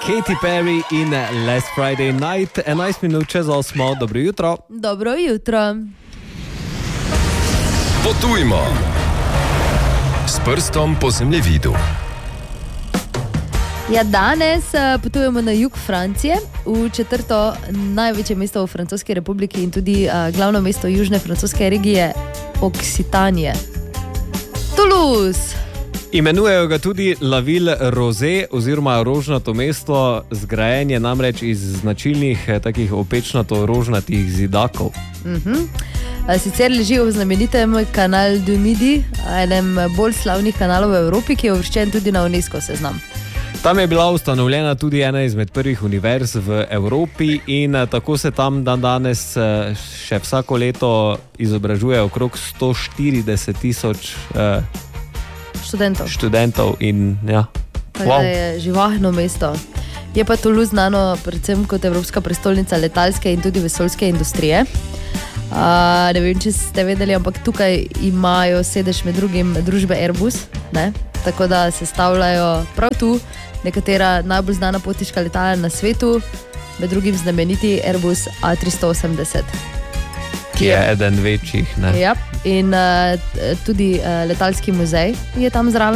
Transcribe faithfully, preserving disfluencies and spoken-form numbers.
Katy Perry in Last Friday Night, enajst minut čez osmo, dobro jutro. Dobro jutro. Potujmo s prstom po zemljevidu. Ja, danes uh, potujemo na jug Francije, v četrto največje mesto v Francoski republiki in tudi uh, glavno mesto južne francoske regije Occitanije. Toulouse. Imenujejo ga tudi La Ville Rosée oziroma rožnato mesto, zgrajen je namreč iz značilnih takih opečnato-rožnatih zidakov. Uh-huh. Sicer leži v znamenitem Canal du Midi, enem bolj slavnih kanalov v Evropi, ki je uvrščen tudi na UNESCO seznam. Tam je bila ustanovljena tudi ena izmed prvih univerz v Evropi in tako se tam dan danes še vsako leto izobražuje okrog sto štirideset tisoč eh, študentov. študentov in ja. Tako wow. Je živahno mesto. Je pa Toulouse znano predvsem kot evropska prestolnica letalske in tudi vesoljske industrije. Uh, ne vem, če ste vedeli, ampak tukaj imajo sedež med drugim družbe Airbus, ne? Tako da se stavljajo prav tu nekatera najbolj znana potniška letala na svetu, med drugim znameniti Airbus A tristo osemdeset. Ki je eden večjih. Ne? Ja, in uh, tudi uh, letalski muzej je tam zraven.